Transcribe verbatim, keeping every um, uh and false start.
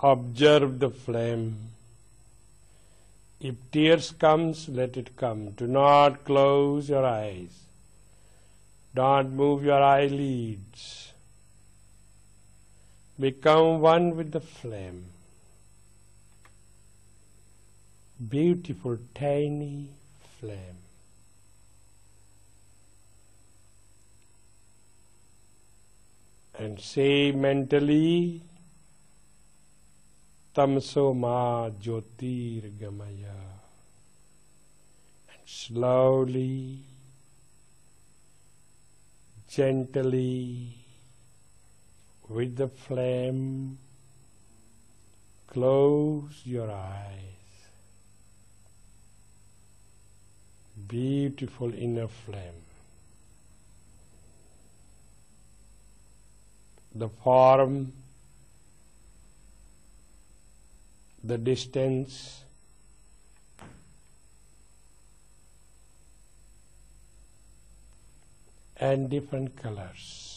Observe the flame. If tears comes, let it come. Do not close your eyes. Don't move your eyelids. Become one with the flame. Beautiful, tiny flame. And say mentally, Tamso ma jyotirgamaya. And slowly, gently, with the flame, close your eyes. Beautiful inner flame. The form, the distance, and different colors.